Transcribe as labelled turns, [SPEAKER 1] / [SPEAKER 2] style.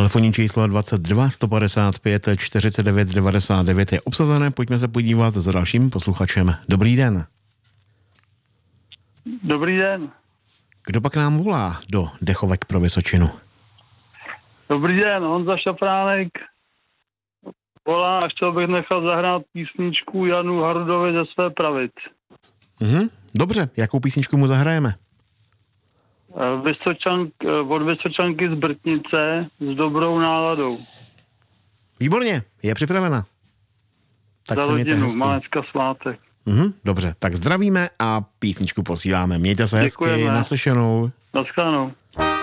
[SPEAKER 1] Telefonní číslo 22 155 49 99 je obsazené, pojďme se podívat za dalším posluchačem. Dobrý den.
[SPEAKER 2] Dobrý den.
[SPEAKER 1] Kdo pak nám volá do Dechovek pro Vysočinu?
[SPEAKER 2] Dobrý den, Honza Šafránek volá a chtěl bych nechat zahrát písničku Janu Harudovi ze Své pravic.
[SPEAKER 1] Dobře, jakou písničku mu zahrajeme?
[SPEAKER 2] Od Vysočanky z Brtnice s dobrou náladou.
[SPEAKER 1] Výborně, je připravena. Tak
[SPEAKER 2] za
[SPEAKER 1] se mějte
[SPEAKER 2] rodinu,
[SPEAKER 1] hezky.
[SPEAKER 2] má dneska svátek.
[SPEAKER 1] Dobře, tak zdravíme a písničku posíláme. Mějte se hezky,
[SPEAKER 2] Děkujeme.
[SPEAKER 1] naslyšenou.
[SPEAKER 2] Naschledanou.